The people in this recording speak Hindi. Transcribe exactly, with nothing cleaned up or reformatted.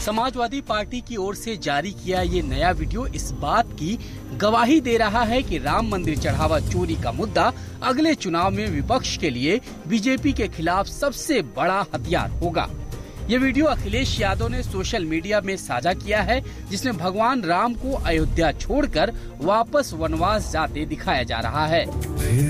समाजवादी पार्टी की ओर से जारी किया ये नया वीडियो इस बात की गवाही दे रहा है कि राम मंदिर चढ़ावा चोरी का मुद्दा अगले चुनाव में विपक्ष के लिए बीजेपी के खिलाफ सबसे बड़ा हथियार होगा। ये वीडियो अखिलेश यादव ने सोशल मीडिया में साझा किया है, जिसमें भगवान राम को अयोध्या छोड़कर वापस वनवास जाते दिखाया जा रहा है।